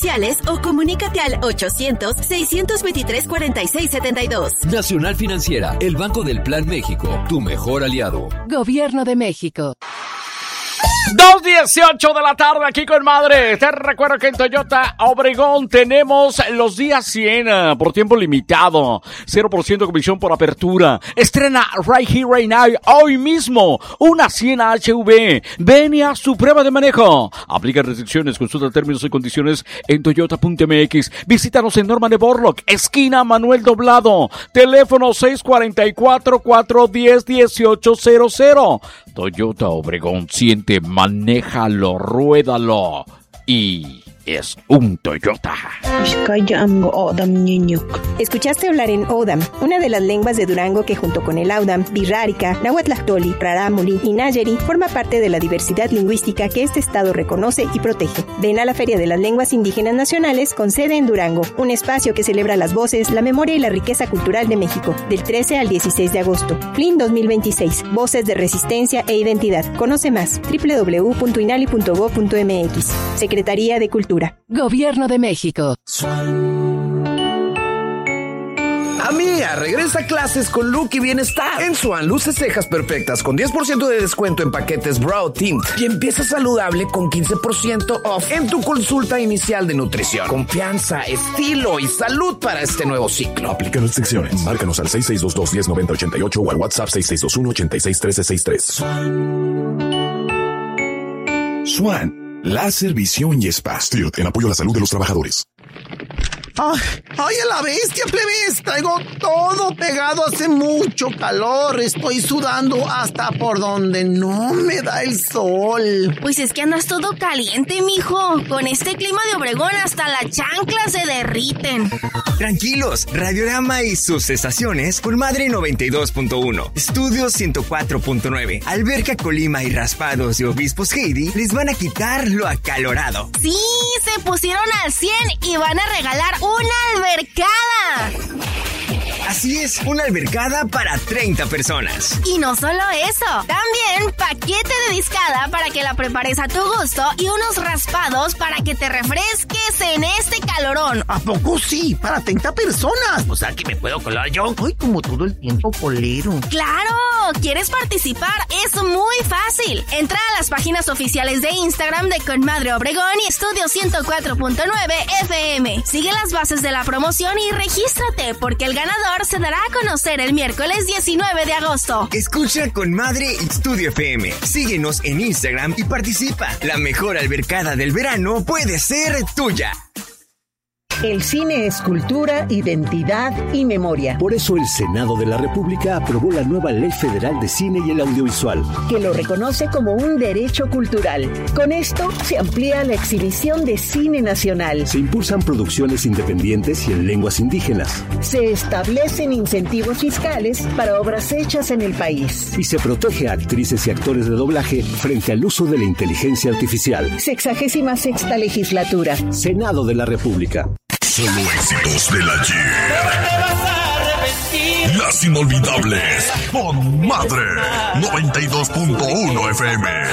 sociales o comunícate al 800-623-4672. Nacional Financiera, el Banco del Plan México, tu mejor aliado. Gobierno de México. 2:18 de la tarde aquí con Madre. Te recuerdo que en Toyota Obregón tenemos los días 100 por tiempo limitado. 0% comisión por apertura. Estrena Right Here, Right Now hoy mismo una 100 HV. Ven y haz tu prueba de manejo. Aplica restricciones, consulta términos y condiciones en toyota.mx. Visítanos en Norma de Borlock, esquina Manuel Doblado. Teléfono 644-410-1800. Toyota Obregón, siente, manéjalo, ruédalo y es un Toyota. Escuchaste hablar en Odam, una de las lenguas de Durango que junto con el Audam, Birrárica, Nahuatlahtoli, Rarámuri y Nayeri forma parte de la diversidad lingüística que este estado reconoce y protege. Ven a la Feria de las Lenguas Indígenas Nacionales con sede en Durango, un espacio que celebra las voces, la memoria y la riqueza cultural de México, del 13 al 16 de agosto. FLIN 2026, Voces de Resistencia e Identidad. Conoce más, www.inali.gov.mx. Secretaría de Cultura. Gobierno de México. Amiga, regresa a clases con look y bienestar. En Swan, luces cejas perfectas con 10% de descuento en paquetes Brow Tint y empieza saludable con 15% off en tu consulta inicial de nutrición. Confianza, estilo y salud para este nuevo ciclo. Aplica restricciones. Márcanos al 6622-109088 o al WhatsApp 6621-861363. Swan, láser, visión y spa. Stilt, en apoyo a la salud de los trabajadores. ¡Ay, a la bestia, plebes! Traigo todo pegado, hace mucho calor. Estoy sudando hasta por donde no me da el sol. Pues es que andas todo caliente, mijo. Con este clima de Obregón hasta las chanclas se derriten. Tranquilos, Radiorama y sus estaciones por Madre 92.1, Estudio 104.9, Alberca Colima y Raspados de Obispos Heidi les van a quitar lo acalorado. Sí, se pusieron al 100 y van a regalar una albercada. Así es, una albercada para 30 personas. Y no solo eso, también paquete de discada para que la prepares a tu gusto y unos raspados para que te refresques en este calorón. ¿A poco sí? Para 30 personas. O sea que me puedo colar yo. Ay, como todo el tiempo colero. ¡Claro! ¿Quieres participar? Es muy fácil. Entra a las páginas oficiales de Instagram de Conmadre Obregón y Estudio 104.9 FM. Sigue las bases de la promoción y regístrate, porque el ganador se dará a conocer el miércoles 19 de agosto. Escucha Conmadre y Estudio FM. Síguenos en Instagram y participa. La mejor albercada del verano puede ser tuya. El cine es cultura, identidad y memoria. Por eso el Senado de la República aprobó la nueva Ley Federal de Cine y el Audiovisual, que lo reconoce como un derecho cultural. Con esto se amplía la exhibición de cine nacional. Se impulsan producciones independientes y en lenguas indígenas. Se establecen incentivos fiscales para obras hechas en el país. Y se protege a actrices y actores de doblaje frente al uso de la inteligencia artificial. 66ª legislatura. Senado de la República. Solo éxitos del ayer. Las inolvidables con Madre 92.1 FM.